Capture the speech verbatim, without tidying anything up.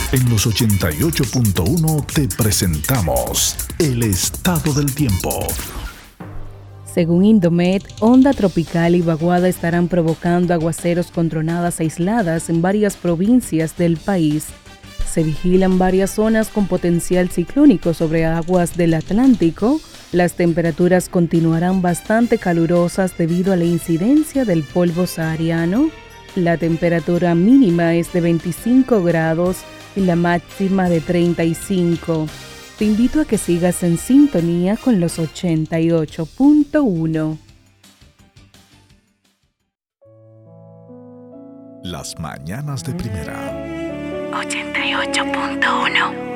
En los ochenta y ocho punto uno te presentamos el estado del tiempo. Según Indomet, onda tropical y vaguada estarán provocando aguaceros con tronadas aisladas en varias provincias del país. Se vigilan varias zonas con potencial ciclónico sobre aguas del Atlántico. Las temperaturas continuarán bastante calurosas debido a la incidencia del polvo sahariano. La temperatura mínima es de veinticinco grados y la máxima de treinta y cinco. Te invito a que sigas en sintonía con los ochenta y ocho punto uno. Las mañanas de primera. ochenta y ocho punto uno.